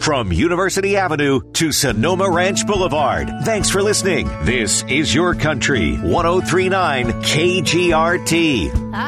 From University Avenue to Sonoma Ranch Boulevard. Thanks for listening. This is Your Country, 103.9 KGRT.